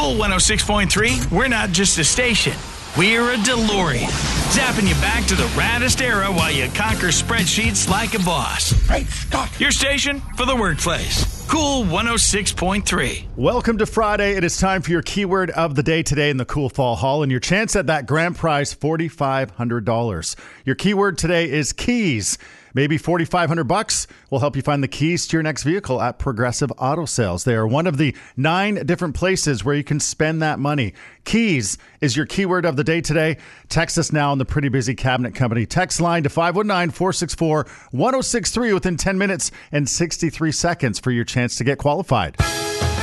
Cool 106.3, we're not just a station. We're a DeLorean, zapping you back to the raddest era while you conquer spreadsheets like a boss. Great Scott! Your station for the workplace. Cool 106.3. Welcome to Friday. It is time for your keyword of the day today in the Cool Fall Hall and your chance at that grand prize, $4,500. Your keyword today is keys. Maybe $4,500 will help you find the keys to your next vehicle at Progressive Auto Sales. They are one of the 9 different places where you can spend that money. Keys is your keyword of the day today. Text us now on the Pretty Busy Cabinet Company text line to 519-464-1063 within 10 minutes and 63 seconds for your chance to get qualified.